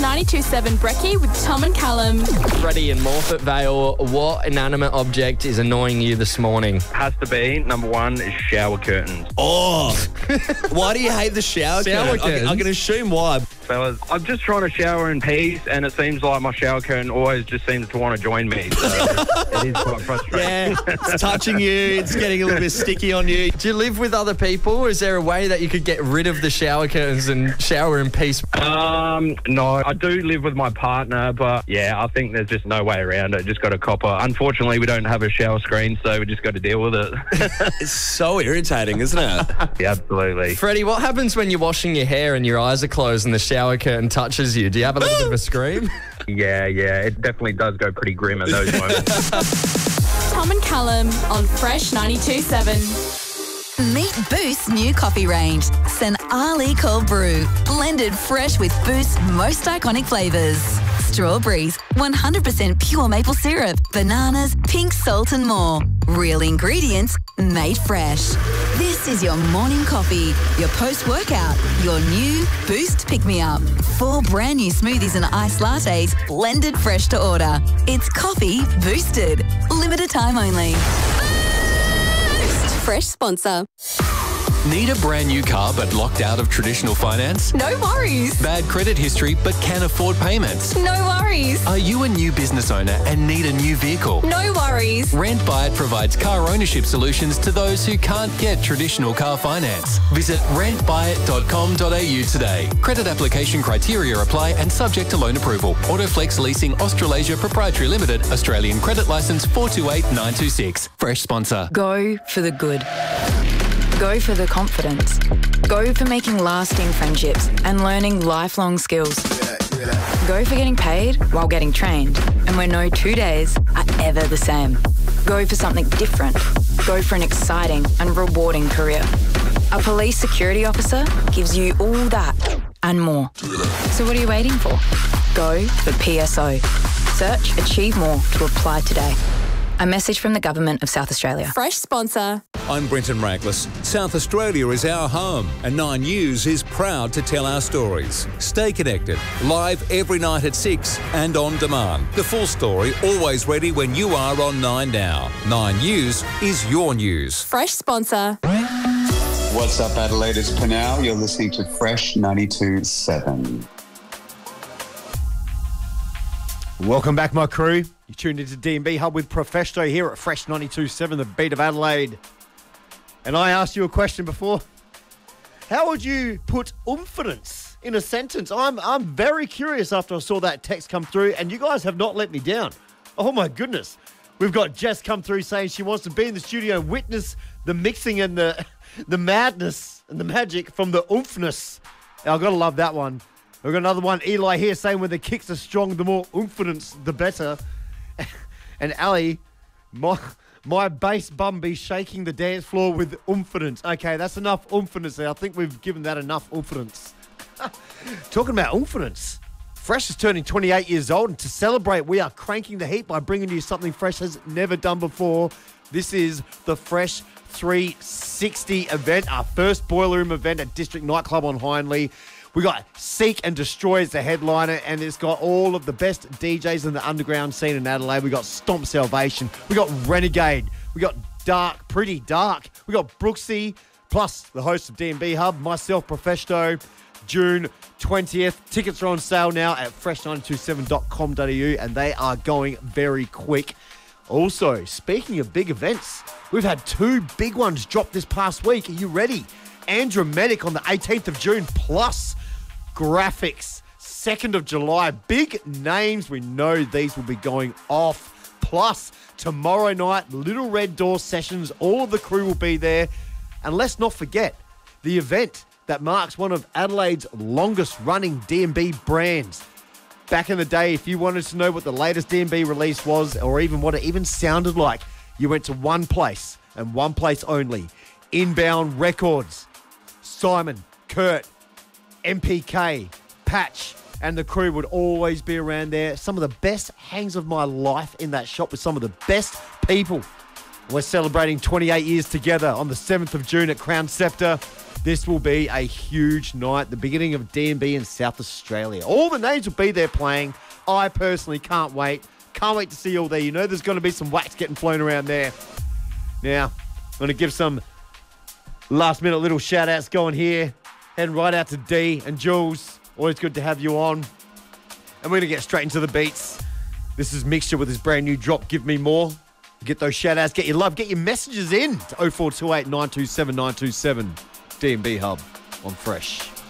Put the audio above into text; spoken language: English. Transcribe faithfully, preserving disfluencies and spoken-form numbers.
ninety-two seven Brekkie with Tom and Callum. Freddie in Morfett Vale, what inanimate object is annoying you this morning? Has to be, number one, is shower curtains. Oh, why do you hate the shower, Shower curtain? I, curtains? I can assume why. Fellas, I'm just trying to shower in peace, and it seems like my shower curtain always just seems to want to join me. So it is quite frustrating. Yeah, it's touching you. It's getting a little bit sticky on you. Do you live with other people? Is there a way that you could get rid of the shower curtains and shower in peace? Um, no, I do live with my partner, but yeah, I think there's just no way around it. Just got to cop her. Unfortunately, we don't have a shower screen, so we just got to deal with it. It's so irritating, isn't it? Yeah, absolutely. Freddie, what happens when you're washing your hair and your eyes are closed and the shower curtain touches you? Do you have a little bit of a scream? Yeah, yeah, it definitely does go pretty grim at those moments. Tom and Callum on Fresh ninety-two seven. Meet Boost's new coffee range, San Ali Cold Brew, blended fresh with Boost's most iconic flavours. Strawberries, one hundred percent pure maple syrup, bananas, pink salt and more. Real ingredients, made fresh. This is your morning coffee, your post-workout, your new Boost pick-me-up. Four brand new smoothies and iced lattes, blended fresh to order. It's coffee boosted. Limited time only. Boost! Fresh sponsor. Need a brand new car but locked out of traditional finance? No worries. Bad credit history but can afford payments? No worries. Are you a new business owner and need a new vehicle? No worries. Rent Buy It provides car ownership solutions to those who can't get traditional car finance. Visit rent buy it dot com dot a u today. Credit application criteria apply and subject to loan approval. Autoflex Leasing Australasia Proprietary Limited, Australian Credit Licence four two eight nine two six. Fresh sponsor. Go for the good. Go for the confidence. Go for making lasting friendships and learning lifelong skills. Go for getting paid while getting trained and where no two days are ever the same. Go for something different. Go for an exciting and rewarding career. A police security officer gives you all that and more. So what are you waiting for? Go for P S O. Search Achieve More to apply today. A message from the Government of South Australia. Fresh sponsor. I'm Brenton Raglis. South Australia is our home, and Nine News is proud to tell our stories. Stay connected, live every night at six and on demand. The full story always ready when you are on Nine Now. Nine News is your news. Fresh sponsor. What's up, Adelaide? It's Panau. You're listening to Fresh ninety-two seven. Welcome back, my crew. You tuned into D and B Hub with Profesto here at Fresh ninety-two seven, the beat of Adelaide. And I asked you a question before. How would you put confidence in a sentence? I'm I'm very curious after I saw that text come through, and you guys have not let me down. Oh, my goodness. We've got Jess come through saying she wants to be in the studio and witness the mixing and the, the madness and the magic from the oomphness. I've got to love that one. We've got another one, Eli here, saying when the kicks are strong, the more oomphness, the better. And Ali, my my bass bum be shaking the dance floor with oomphness. Okay, that's enough oomphness there. I think we've given that enough oomphness. Talking about oomphness, Fresh is turning twenty-eight years old, and to celebrate, we are cranking the heat by bringing you something Fresh has never done before. This is the Fresh three sixty event, our first boiler room event at District Nightclub on Hindley. We got Seek and Destroy as the headliner, and it's got all of the best D Js in the underground scene in Adelaide. We got Stomp Salvation. We got Renegade. We got Dark, Pretty Dark. We got Brooksy, plus the host of D and B Hub, myself, Profesto, June twentieth. Tickets are on sale now at fresh nine two seven dot com dot a u, and they are going very quick. Also, speaking of big events, we've had two big ones drop this past week. Are you ready? Andrometic on the eighteenth of June, plus Graphics, second of July. Big names. We know these will be going off. Plus, tomorrow night, Little Red Door Sessions. All of the crew will be there. And let's not forget the event that marks one of Adelaide's longest running D and B brands. Back in the day, if you wanted to know what the latest D and B release was, or even what it even sounded like, you went to one place and one place only. Inbound Records. Simon, Kurt, M P K, Patch, and the crew would always be around there. Some of the best hangs of my life in that shop with some of the best people. We're celebrating twenty-eight years together on the seventh of June at Crown Scepter. This will be a huge night, the beginning of D and B in South Australia. All the names will be there playing. I personally can't wait. Can't wait to see you all there. You know there's going to be some wax getting flown around there. Now, I'm going to give some last minute little shout outs going here. Heading right out to D and Jules. Always good to have you on. And we're going to get straight into the beats. This is Mixture with his brand new drop, Give Me More. Get those shout outs, get your love, get your messages in to oh four two eight, nine two seven, nine two seven. D and B Hub on Fresh.